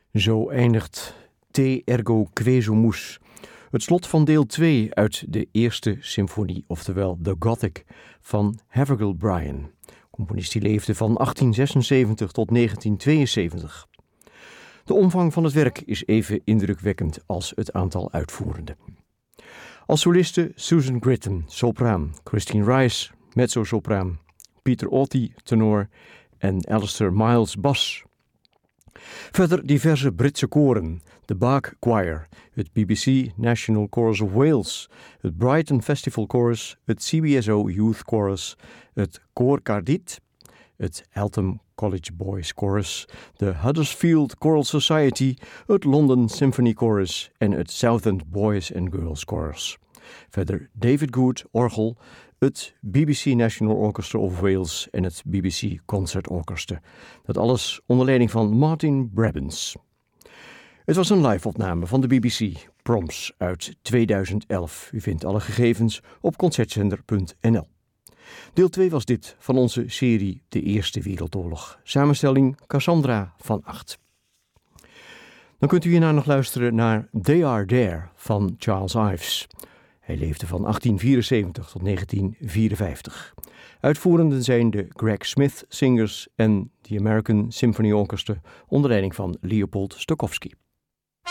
Zo eindigt Te ergo quesumus, het slot van deel 2 uit de eerste symfonie, oftewel The Gothic, van Havergal Brian. Componist die leefde van 1876 tot 1972. De omvang van het werk is even indrukwekkend als het aantal uitvoerenden. Als soliste Susan Gritton, sopraan, Christine Rice, mezzosopraan, Peter Auty, tenor en Alistair Miles, bas. Verder diverse Britse koren, de Bach Choir, het BBC National Chorus of Wales, het Brighton Festival Chorus, het CBSO Youth Chorus, het Koor Cardiet, het Eltham College Boys Chorus, de Huddersfield Choral Society, het London Symphony Chorus en het Southend Boys and Girls Chorus. Verder David Good, orgel, het BBC National Orchestra of Wales en het BBC Concert Orchestra. Dat alles onder leiding van Martin Brabbins. Het was een live-opname van de BBC, Proms, uit 2011. U vindt alle gegevens op concertzender.nl. Deel 2 was dit van onze serie De Eerste Wereldoorlog. Samenstelling Cassandra van Acht. Dan kunt u hierna nog luisteren naar They Are There van Charles Ives. Hij leefde van 1874 tot 1954. Uitvoerenden zijn de Greg Smith Singers en de American Symphony Orchestra onder leiding van Leopold Stokowski.